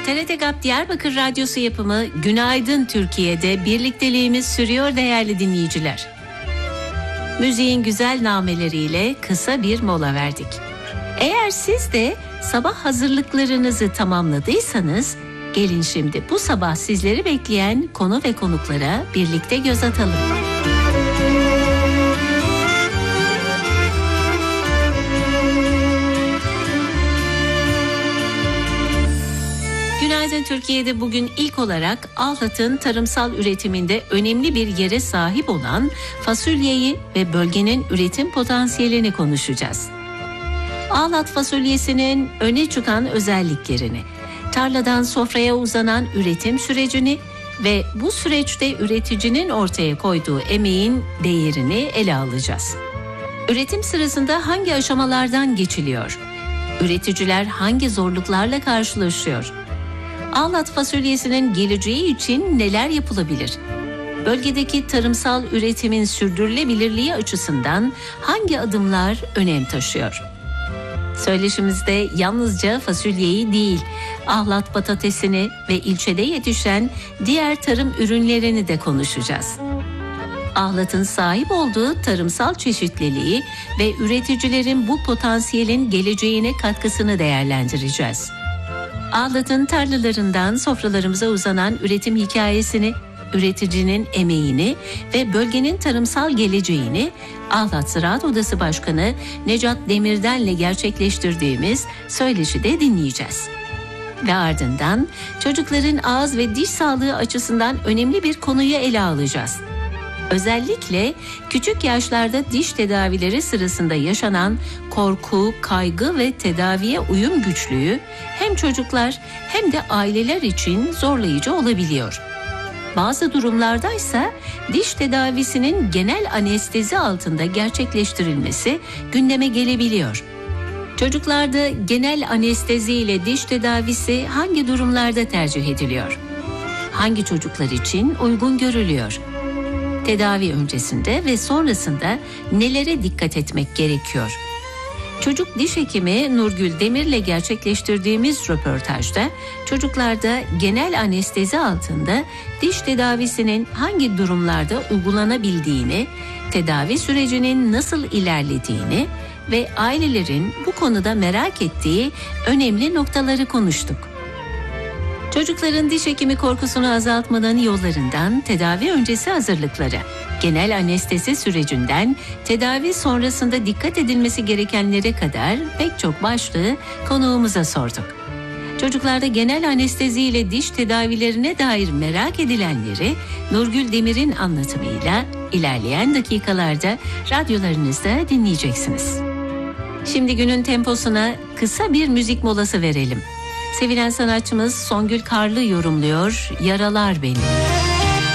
TRT GAP Diyarbakır Radyosu yapımı Günaydın Türkiye'de birlikteliğimiz sürüyor değerli dinleyiciler. Müziğin güzel nameleriyle kısa bir mola verdik. Eğer siz de sabah hazırlıklarınızı tamamladıysanız, gelin şimdi bu sabah sizleri bekleyen konu ve konuklara birlikte göz atalım. Günaydın Türkiye'de bugün ilk olarak Ahlat'ın tarımsal üretiminde önemli bir yere sahip olan fasulyeyi ve bölgenin üretim potansiyelini konuşacağız. Ahlat fasulyesinin öne çıkan özelliklerini, tarladan sofraya uzanan üretim sürecini ve bu süreçte üreticinin ortaya koyduğu emeğin değerini ele alacağız. Üretim sırasında hangi aşamalardan geçiliyor? Üreticiler hangi zorluklarla karşılaşıyor? Ahlat fasulyesinin geleceği için neler yapılabilir? Bölgedeki tarımsal üretimin sürdürülebilirliği açısından hangi adımlar önem taşıyor? Söyleşimizde yalnızca fasulyeyi değil, Ahlat patatesini ve ilçede yetişen diğer tarım ürünlerini de konuşacağız. Ahlat'ın sahip olduğu tarımsal çeşitliliği ve üreticilerin bu potansiyelin geleceğine katkısını değerlendireceğiz. Ahlat'ın tarlalarından sofralarımıza uzanan üretim hikayesini, üreticinin emeğini ve bölgenin tarımsal geleceğini Ahlat Ziraat Odası Başkanı Necat Demirden'le gerçekleştirdiğimiz söyleşide dinleyeceğiz. Ve ardından çocukların ağız ve diş sağlığı açısından önemli bir konuyu ele alacağız. Özellikle küçük yaşlarda diş tedavileri sırasında yaşanan korku, kaygı ve tedaviye uyum güçlüğü hem çocuklar hem de aileler için zorlayıcı olabiliyor. Bazı durumlarda ise diş tedavisinin genel anestezi altında gerçekleştirilmesi gündeme gelebiliyor. Çocuklarda genel anestezi ile diş tedavisi hangi durumlarda tercih ediliyor? Hangi çocuklar için uygun görülüyor? Tedavi öncesinde ve sonrasında nelere dikkat etmek gerekiyor? Çocuk diş hekimi Nurgül Demir'le gerçekleştirdiğimiz röportajda çocuklarda genel anestezi altında diş tedavisinin hangi durumlarda uygulanabildiğini, tedavi sürecinin nasıl ilerlediğini ve ailelerin bu konuda merak ettiği önemli noktaları konuştuk. Çocukların diş hekimi korkusunu azaltmanın yollarından tedavi öncesi hazırlıkları, genel anestezi sürecinden tedavi sonrasında dikkat edilmesi gerekenlere kadar pek çok başlığı konuğumuza sorduk. Çocuklarda genel anestezi ile diş tedavilerine dair merak edilenleri Nurgül Demir'in anlatımıyla ilerleyen dakikalarda radyolarınızda dinleyeceksiniz. Şimdi günün temposuna kısa bir müzik molası verelim. Sevilen sanatçımız Songül Karlı yorumluyor, Yaralar Beni.